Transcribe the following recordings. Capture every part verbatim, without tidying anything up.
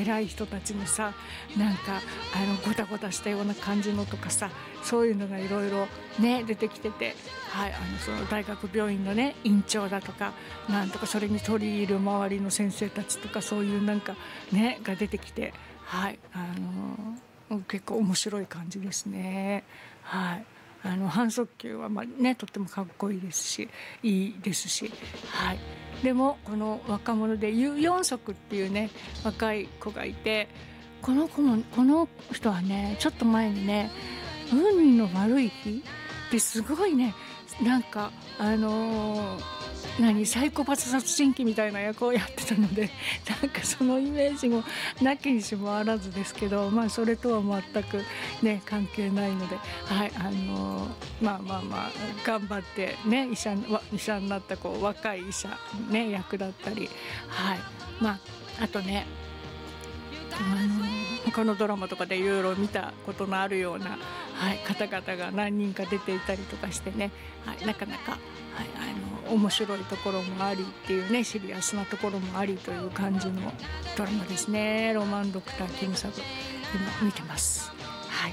偉い人たちのさ、なんかあのゴタゴタしたような感じのとかさ、そういうのがいろいろね出てきてて、はい、あのその大学病院のね院長だとかなんとか、それに取り入る周りの先生たちとか、そういうなんかねが出てきて、はい、あの結構面白い感じですね。はい、あの半速球はまあねとってもかっこいいですし、いいですし、はい。でもこの若者でユ・ヨンソクっていうね若い子がいて、この子もこの人はねちょっと前にね運の悪い日ですごいね、なんかあのー何サイコパス殺人鬼みたいな役をやってたので、なんかそのイメージもなきにしもあらずですけど、まあそれとは全くね関係ないので、はい、あのー、まあまあまあ頑張ってね医者医者になったこう若い医者ね役だったり、はい、まああとね、あのー、他のドラマとかでいろいろ見たことのあるような、はい、方々が何人か出ていたりとかしてね、はい、なかなか、はい、あの面白いところもありっていうね、シリアスなところもありという感じのドラマですね。ロマンドクターキムサブ今見てます。はい、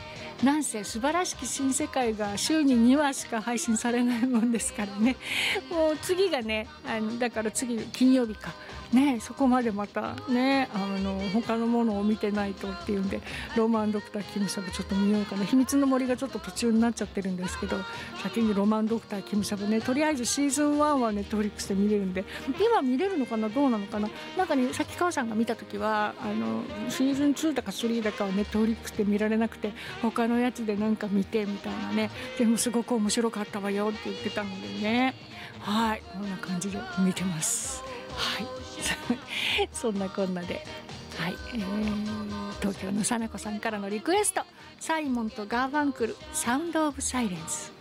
なんせ素晴らしき新世界が週ににわしか配信されないもんですからね、もう次がね、あのだから次金曜日かね、そこまでまたね、あの他のものを見てないとっていうんで、ロマンドクターキムサブちょっと見ようかな。秘密の森がちょっと途中になっちゃってるんですけど、先にロマンドクターキムサブね、とりあえずシーズンワンはネットフリックスで見れるんで、今見れるのかな、どうなのかな。なんかね、さっき川さんが見た時はあのシーズンツーだかスリーだかはネットフリックスで見られなくて、他のやつでなんか見てみたいなね、でもすごく面白かったわよって言ってたのでね、はい、こんな感じで見てます。はいそんなこんなで、はい、えー、東京のさなこさんからのリクエスト、サイモンとガーファンクル、サウンドオブサイレンス。